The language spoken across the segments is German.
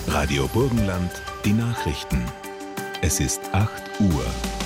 Radio Burgenland, die Nachrichten. Es ist 8 Uhr.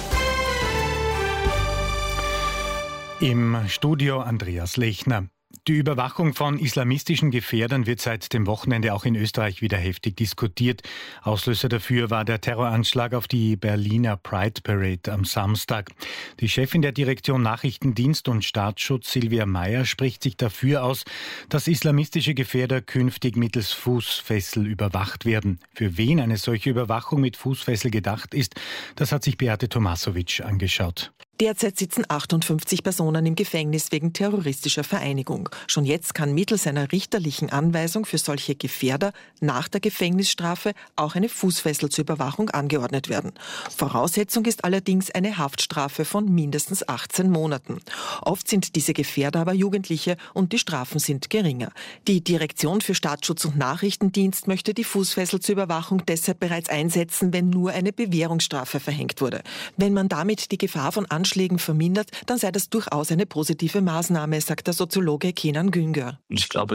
Im Studio Andreas Lechner. Die Überwachung von islamistischen Gefährdern wird seit dem Wochenende auch in Österreich wieder heftig diskutiert. Auslöser dafür war der Terroranschlag auf die Berliner Pride Parade am Samstag. Die Chefin der Direktion Nachrichtendienst und Staatsschutz, Silvia Meyer, spricht sich dafür aus, dass islamistische Gefährder künftig mittels Fußfessel überwacht werden. Für wen eine solche Überwachung mit Fußfessel gedacht ist, das hat sich Beate Tomasovic angeschaut. Derzeit sitzen 58 Personen im Gefängnis wegen terroristischer Vereinigung. Schon jetzt kann mittels einer richterlichen Anweisung für solche Gefährder nach der Gefängnisstrafe auch eine Fußfessel zur Überwachung angeordnet werden. Voraussetzung ist allerdings eine Haftstrafe von mindestens 18 Monaten. Oft sind diese Gefährder aber Jugendliche und die Strafen sind geringer. Die Direktion für Staatsschutz und Nachrichtendienst möchte die Fußfessel zur Überwachung deshalb bereits einsetzen, wenn nur eine Bewährungsstrafe verhängt wurde. Wenn man damit die Gefahr von Anschlägen vermindert, dann sei das durchaus eine positive Maßnahme, sagt der Soziologe Kenan Güngör. Ich glaube,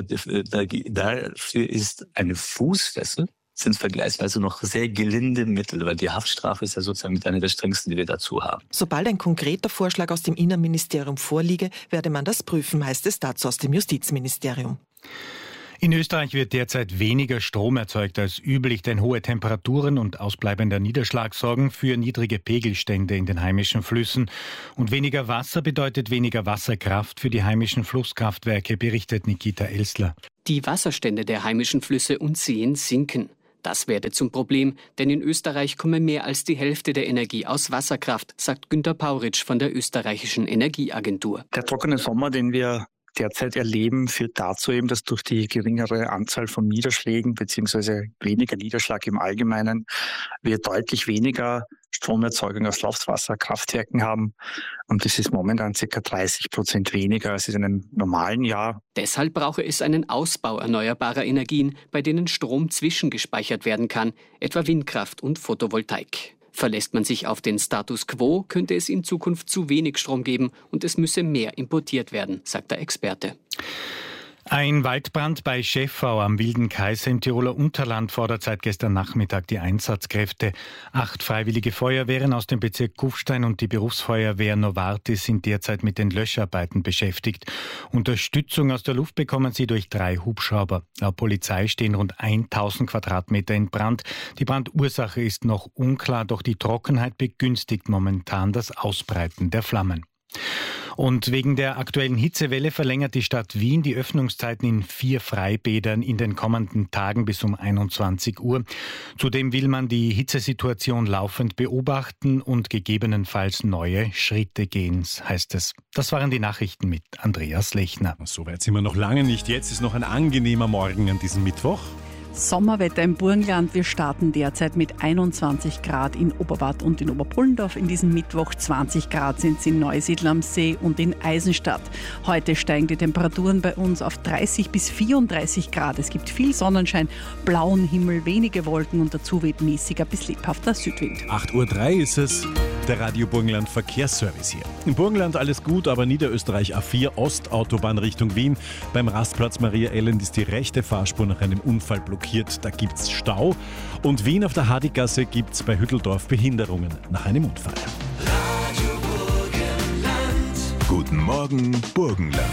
dafür ist eine Fußfessel sind vergleichsweise noch sehr gelinde Mittel, weil die Haftstrafe ist ja sozusagen mit einer der strengsten, die wir dazu haben. Sobald ein konkreter Vorschlag aus dem Innenministerium vorliege, werde man das prüfen, heißt es dazu aus dem Justizministerium. In Österreich wird derzeit weniger Strom erzeugt als üblich, denn hohe Temperaturen und ausbleibender Niederschlag sorgen für niedrige Pegelstände in den heimischen Flüssen. Und weniger Wasser bedeutet weniger Wasserkraft für die heimischen Flusskraftwerke, berichtet Nikita Elsler. Die Wasserstände der heimischen Flüsse und Seen sinken. Das werde zum Problem, denn in Österreich komme mehr als die Hälfte der Energie aus Wasserkraft, sagt Günter Pauritsch von der österreichischen Energieagentur. Der trockene Sommer, den wir derzeit erleben, führt dazu eben, dass durch die geringere Anzahl von Niederschlägen bzw. weniger Niederschlag im Allgemeinen wir deutlich weniger Stromerzeugung aus Laufwasserkraftwerken haben. Und das ist momentan ca. 30% weniger als in einem normalen Jahr. Deshalb brauche es einen Ausbau erneuerbarer Energien, bei denen Strom zwischengespeichert werden kann, etwa Windkraft und Photovoltaik. Verlässt man sich auf den Status quo, könnte es in Zukunft zu wenig Strom geben und es müsse mehr importiert werden, sagt der Experte. Ein Waldbrand bei Schäffau am Wilden Kaiser im Tiroler Unterland fordert seit gestern Nachmittag die Einsatzkräfte. 8 freiwillige Feuerwehren aus dem Bezirk Kufstein und die Berufsfeuerwehr Novartis sind derzeit mit den Löscharbeiten beschäftigt. Unterstützung aus der Luft bekommen sie durch 3 Hubschrauber. Laut Polizei stehen rund 1000 Quadratmeter in Brand. Die Brandursache ist noch unklar, doch die Trockenheit begünstigt momentan das Ausbreiten der Flammen. Und wegen der aktuellen Hitzewelle verlängert die Stadt Wien die Öffnungszeiten in 4 Freibädern in den kommenden Tagen bis um 21 Uhr. Zudem will man die Hitzesituation laufend beobachten und gegebenenfalls neue Schritte gehen, heißt es. Das waren die Nachrichten mit Andreas Lechner. So weit sind wir noch lange nicht. Jetzt ist noch ein angenehmer Morgen an diesem Mittwoch. Sommerwetter im Burgenland. Wir starten derzeit mit 21 Grad in Oberwart und in Oberpullendorf. In diesem Mittwoch 20 Grad sind es in Neusiedl am See und in Eisenstadt. Heute steigen die Temperaturen bei uns auf 30 bis 34 Grad. Es gibt viel Sonnenschein, blauen Himmel, wenige Wolken und dazu weht mäßiger bis lebhafter Südwind. 8:03 Uhr ist es. Der Radio Burgenland Verkehrsservice hier. Im Burgenland alles gut, aber Niederösterreich A4 Ostautobahn Richtung Wien. Beim Rastplatz Maria Elend ist die rechte Fahrspur nach einem Unfall blockiert. Da gibt's Stau. Und Wien auf der Hadigasse gibt's bei Hütteldorf Behinderungen nach einem Unfall. Radio Burgenland. Guten Morgen, Burgenland.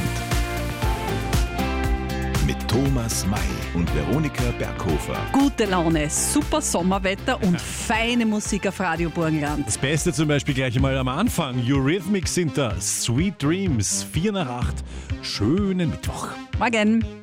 Mit Thomas May und Veronika Berghofer. Gute Laune, super Sommerwetter und feine Musik auf Radio Burgenland. Das Beste zum Beispiel gleich einmal am Anfang. Eurythmics sind da. Sweet Dreams, 7:45. Schönen Mittwoch. Morgen.